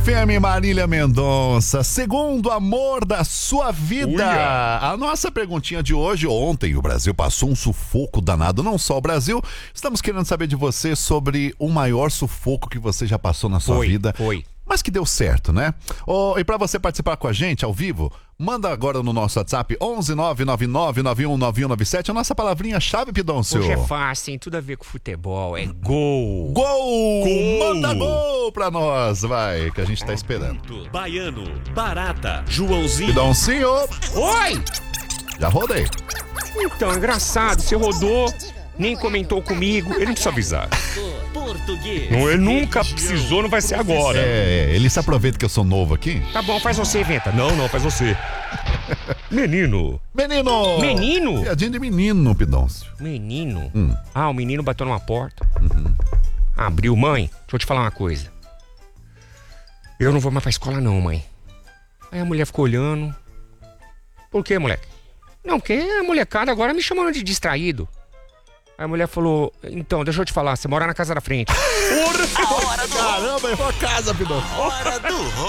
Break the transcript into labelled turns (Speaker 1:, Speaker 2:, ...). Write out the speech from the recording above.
Speaker 1: FM Marília Mendonça, segundo amor da sua vida.
Speaker 2: Uia.
Speaker 1: A nossa perguntinha de hoje: ontem o Brasil passou um sufoco danado, não só o Brasil. Estamos querendo saber de você sobre o maior sufoco que você já passou na sua vida. Mas que deu certo, né? E pra você participar com a gente ao vivo, manda agora no nosso WhatsApp 11999919197 a nossa palavrinha-chave, Pidoncio.
Speaker 2: Hoje é fácil, tem tudo a ver com futebol, é gol.
Speaker 1: Gol!
Speaker 2: Gol!
Speaker 1: Manda gol pra nós, vai, que a gente tá esperando.
Speaker 3: Baiano, Barata, Joãozinho.
Speaker 1: Pidoncio,
Speaker 2: Oi!
Speaker 1: já rodei.
Speaker 2: Então, engraçado, você rodou, nem comentou comigo, ele não precisa avisar.
Speaker 3: Português.
Speaker 2: Não, ele nunca precisou, não vai ser agora.
Speaker 1: Ele se aproveita que eu sou novo aqui.
Speaker 2: Tá bom, faz você, inventa. Não, faz você. Menino.
Speaker 1: Menino!
Speaker 2: Menino?
Speaker 1: Piadinha de menino, Pidoncio.
Speaker 2: Menino? Ah, o menino bateu numa porta. Abriu. Mãe, deixa eu te falar uma coisa. Eu não vou mais pra escola não, mãe. Aí a mulher ficou olhando. Por quê, moleque? Não, porque a molecada agora me chamando de distraído. Aí a mulher falou, então, deixa eu te falar, você mora na casa da frente.
Speaker 1: Caramba, é uma casa, Pidoncio.
Speaker 3: Hora do